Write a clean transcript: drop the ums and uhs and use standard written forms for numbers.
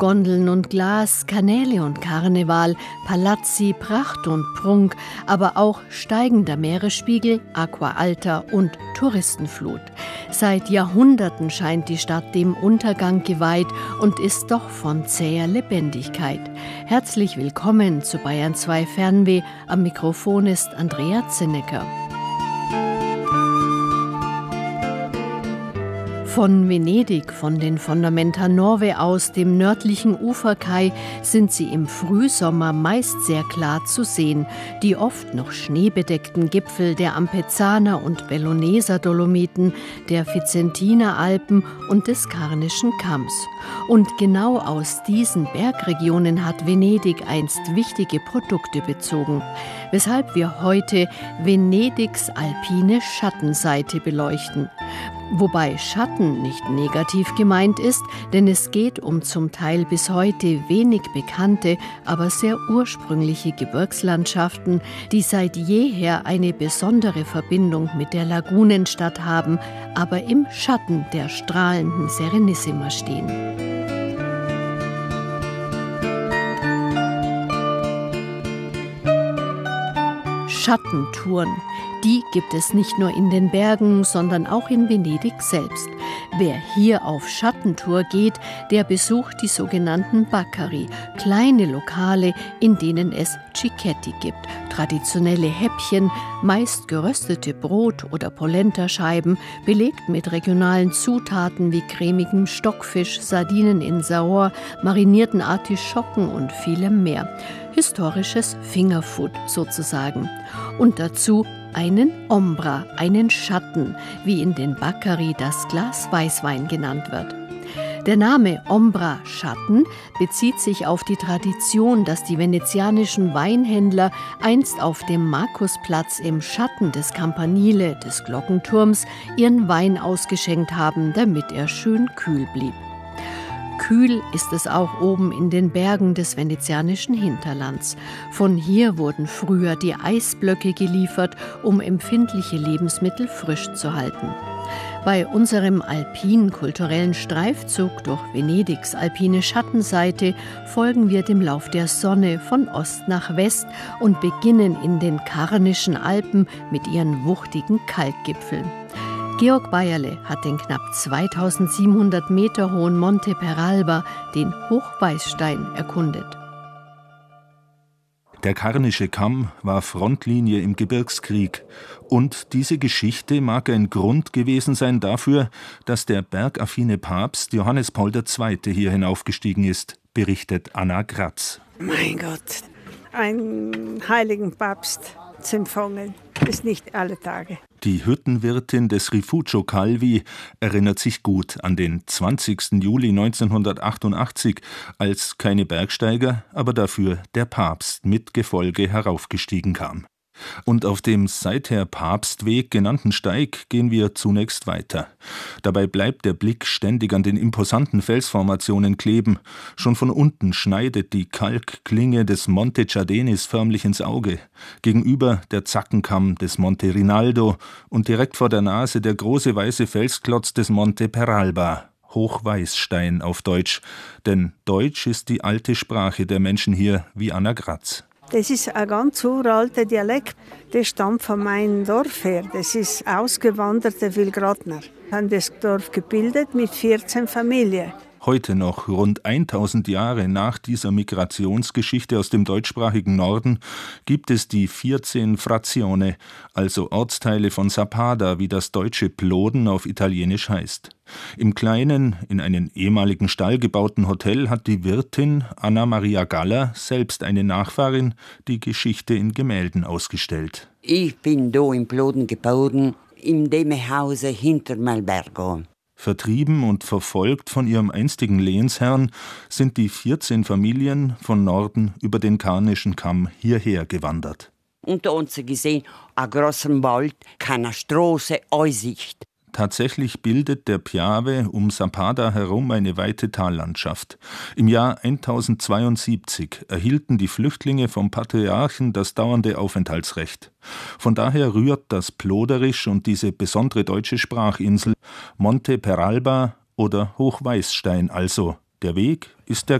Gondeln und Glas, Kanäle und Karneval, Palazzi, Pracht und Prunk, aber auch steigender Meeresspiegel, Aqua-Alta und Touristenflut. Seit Jahrhunderten scheint die Stadt dem Untergang geweiht und ist doch von zäher Lebendigkeit. Herzlich willkommen zu Bayern 2 Fernweh. Am Mikrofon ist Andrea Zinnecker. Von Venedig, von den Fondamenta Nove aus, dem nördlichen Uferkai, sind sie im Frühsommer meist sehr klar zu sehen. Die oft noch schneebedeckten Gipfel der Ampezzaner und Belloneser Dolomiten, der Vicentiner Alpen und des Karnischen Kamms. Und genau aus diesen Bergregionen hat Venedig einst wichtige Produkte bezogen, weshalb wir heute Venedigs alpine Schattenseite beleuchten. Wobei Schatten nicht negativ gemeint ist, denn es geht um zum Teil bis heute wenig bekannte, aber sehr ursprüngliche Gebirgslandschaften, die seit jeher eine besondere Verbindung mit der Lagunenstadt haben, aber im Schatten der strahlenden Serenissima stehen. Schattentouren. Die gibt es nicht nur in den Bergen, sondern auch in Venedig selbst. Wer hier auf Schattentour geht, der besucht die sogenannten Baccari, kleine Lokale, in denen es Cicchetti gibt, traditionelle Häppchen, meist geröstete Brot- oder Polentascheiben, belegt mit regionalen Zutaten wie cremigem Stockfisch, Sardinen in Saor, marinierten Artischocken und vielem mehr. Historisches Fingerfood sozusagen. Und dazu einen Ombra, einen Schatten, wie in den Baccari das Glas Weißwein genannt wird. Der Name Ombra Schatten bezieht sich auf die Tradition, dass die venezianischen Weinhändler einst auf dem Markusplatz im Schatten des Campanile, des Glockenturms, ihren Wein ausgeschenkt haben, damit er schön kühl blieb. Kühl ist es auch oben in den Bergen des venezianischen Hinterlands. Von hier wurden früher die Eisblöcke geliefert, um empfindliche Lebensmittel frisch zu halten. Bei unserem alpin-kulturellen Streifzug durch Venedigs alpine Schattenseite folgen wir dem Lauf der Sonne von Ost nach West und beginnen in den Karnischen Alpen mit ihren wuchtigen Kalkgipfeln. Georg Bayerle hat den knapp 2700 Meter hohen Monte Peralba, den Hochweißstein, erkundet. Der Karnische Kamm war Frontlinie im Gebirgskrieg. Und diese Geschichte mag ein Grund gewesen sein dafür, dass der bergaffine Papst Johannes Paul II. Hier hinaufgestiegen ist, berichtet Anna Gratz. Mein Gott, einen heiligen Papst zu empfangen, ist nicht alle Tage. Die Hüttenwirtin des Rifugio Calvi erinnert sich gut an den 20. Juli 1988, als keine Bergsteiger, aber dafür der Papst mit Gefolge heraufgestiegen kam. Und auf dem seither Papstweg genannten Steig gehen wir zunächst weiter. Dabei bleibt der Blick ständig an den imposanten Felsformationen kleben. Schon von unten schneidet die Kalkklinge des Monte Ciadenis förmlich ins Auge. Gegenüber der Zackenkamm des Monte Rinaldo und direkt vor der Nase der große weiße Felsklotz des Monte Peralba. Hochweißstein auf Deutsch. Denn Deutsch ist die alte Sprache der Menschen hier, wie Anna Gratz. Das ist ein ganz uralter Dialekt, der stammt von meinem Dorf her. Das ist ausgewanderte Wilgratner. Wir haben das Dorf gebildet mit 14 Familien. Heute noch, rund 1000 Jahre nach dieser Migrationsgeschichte aus dem deutschsprachigen Norden, gibt es die 14 Frazione, also Ortsteile von Sappada, wie das deutsche Ploden auf Italienisch heißt. Im kleinen, in einen ehemaligen Stall gebauten Hotel hat die Wirtin Anna Maria Galler, selbst eine Nachfahrin, die Geschichte in Gemälden ausgestellt. Ich bin da im Ploden geboren, in dem Hause hinter Malbergo. Vertrieben und verfolgt von ihrem einstigen Lehensherrn sind die 14 Familien von Norden über den Karnischen Kamm hierher gewandert. Unter uns gesehen, ein großer Wald, keine Straße, Aussicht. Tatsächlich bildet der Piave um Sappada herum eine weite Tallandschaft. Im Jahr 1072 erhielten die Flüchtlinge vom Patriarchen das dauernde Aufenthaltsrecht. Von daher rührt das Ploderisch und diese besondere deutsche Sprachinsel Monte Peralba oder Hochweißstein also. Der Weg ist der